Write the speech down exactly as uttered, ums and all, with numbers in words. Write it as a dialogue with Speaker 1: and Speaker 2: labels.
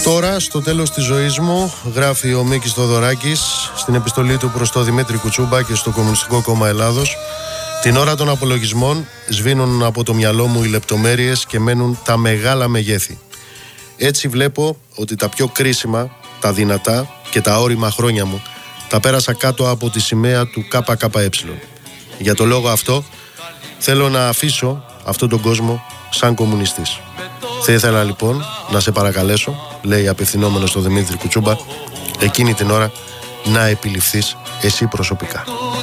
Speaker 1: Τώρα, στο τέλος της ζωής μου, γράφει ο Μίκης Θοδωράκης στην επιστολή του προς τον Δημήτρη Κουτσούμπα και στο Κομμουνιστικό Κόμμα Ελλάδος, την ώρα των απολογισμών σβήνουν από το μυαλό μου οι λεπτομέρειες και μένουν τα μεγάλα μεγέθη. Έτσι βλέπω ότι τα πιο κρίσιμα, τα δυνατά και τα όρημα χρόνια μου τα πέρασα κάτω από τη σημαία του ΚΚΕ. Για το λόγο αυτό θέλω να αφήσω αυτόν τον κόσμο σαν κομμουνιστής. Θα ήθελα λοιπόν να σε παρακαλέσω, λέει απευθυνόμενος στον Δημήτρη Κουτσούμπα, εκείνη την ώρα να επιληφθείς εσύ προσωπικά.